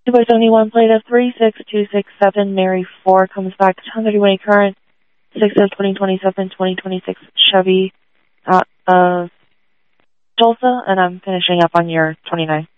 271 plate of 36267, Mary 4 comes back to 130 current, 6 of 2027, 2026 Chevy out of Tulsa, and I'm finishing up on your 29.